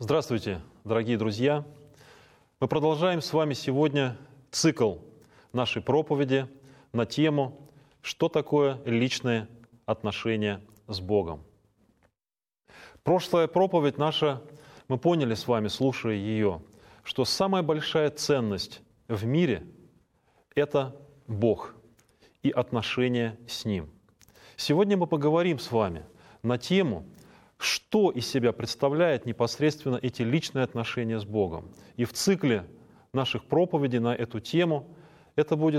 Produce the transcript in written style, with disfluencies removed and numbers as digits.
Здравствуйте, дорогие друзья! Мы продолжаем с вами сегодня цикл нашей проповеди на тему «Что такое личные отношения с Богом?». Прошлая проповедь наша, мы поняли с вами, слушая ее, что самая большая ценность в мире – это Бог и отношения с Ним. Сегодня мы поговорим с вами на тему, что из себя представляет непосредственно эти личные отношения с Богом. И в цикле наших проповедей на эту тему это будет